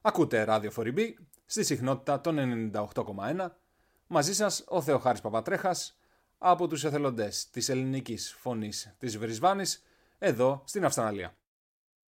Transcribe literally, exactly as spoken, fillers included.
Ακούτε ράδιο φορ ι μπι στη συχνότητα των ενενήντα οκτώ κόμμα ένα. Μαζί σας ο Θεοχάρης Παπατρέχας από τους εθελοντές της ελληνικής φωνής της Βρισβάνης εδώ στην Αυστραλία.